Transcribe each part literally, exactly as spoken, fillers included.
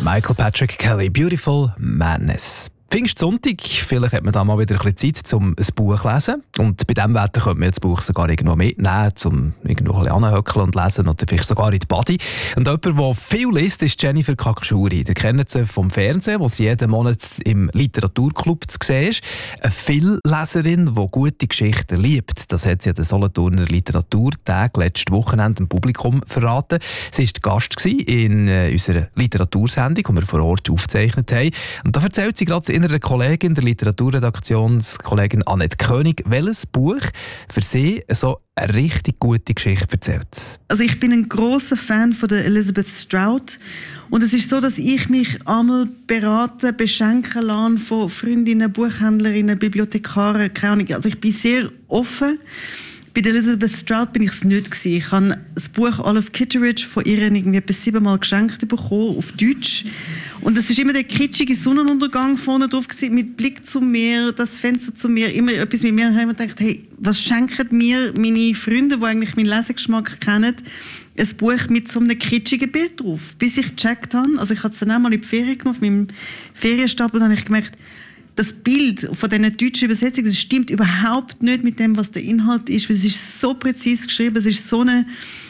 Michael Patrick Kelly, Beautiful Madness. Pfingstsonntag, vielleicht hat man da mal wieder ein bisschen Zeit, um ein Buch zu lesen. Und bei diesem Wetter könnte man das Buch sogar irgendwo mitnehmen, um irgendwo ein bisschen anhöckeln und lesen oder vielleicht sogar in die Body. Und jemand, der viel liest, ist Jennifer Kakschuri. Ihr kennt sie vom Fernsehen, wo sie jeden Monat im Literaturclub zu sehen ist. Eine Vielleserin, die gute Geschichten liebt. Das hat sie an den Solothurner Literaturtag letztes Wochenende dem Publikum verraten. Sie war Gast in unserer Literatursendung, die wir vor Ort aufgezeichnet haben. Und da erzählt sie gerade in einer Kollegin, der Literaturredaktionskollegin Annette König, welches Buch für sie so eine richtig gute Geschichte erzählt. Also ich bin ein grosser Fan von der Elizabeth Strout und es ist so, dass ich mich einmal beraten, beschenken lasse von Freundinnen, Buchhändlerinnen, Bibliothekaren, keine Ahnung. Also ich bin sehr offen. Bei der Elizabeth Strout bin ich es nicht gewesen. Ich habe das Buch Olive Kitteridge von ihr irgendwie etwa siebenmal geschenkt bekommen, auf Deutsch. Und es ist immer der kitschige Sonnenuntergang vorne drauf gewesen, mit Blick zum Meer, das Fenster zum Meer, immer etwas mit mir. Und ich habe gedacht, hey, was schenken mir meine Freunde, die eigentlich meinen Lesegeschmack kennen, ein Buch mit so einem kitschigen Bild drauf. Bis ich gecheckt habe, also ich habe es dann auch mal in die Ferien genommen, auf meinem Ferienstapel, dann habe ich gemerkt, das Bild von dieser deutschen Übersetzung, das stimmt überhaupt nicht mit dem, was der Inhalt ist, weil es ist so präzise geschrieben, es ist so eine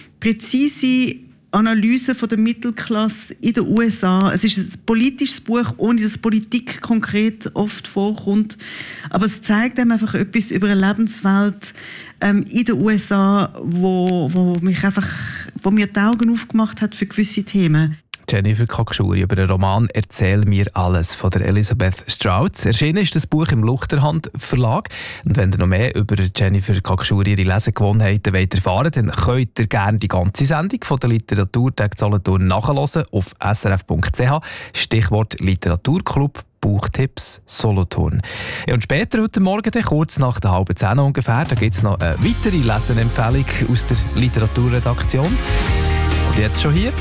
präzise Analyse von der Mittelklasse in den U S A. Es ist ein politisches Buch, ohne dass Politik konkret oft vorkommt. Aber es zeigt einem einfach etwas über eine Lebenswelt ähm, in den U S A, wo, wo mich einfach, wo mir die Augen aufgemacht hat für gewisse Themen. Jennifer Kakschuri über den Roman «Erzähl mir alles» von der Elizabeth Strout. Erschienen ist das Buch im Luchterhand Verlag. Und wenn ihr noch mehr über Jennifer Kakschuri ihre Lesegewohnheiten wollt erfahren, dann könnt ihr gerne die ganze Sendung von der Literaturtag Solothurn nachhören auf s r f punkt c h. Stichwort Literaturclub. Buchtipps Solothurn. Ja, und später heute Morgen, kurz nach der halben zehn ungefähr, da gibt es noch eine weitere Lesenempfehlung aus der Literaturredaktion. Und jetzt schon hier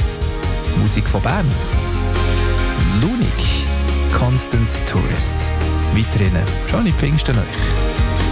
Musik von Bern. Lunik, Constant Tourist. Weiterhin schöne Pfingsten euch.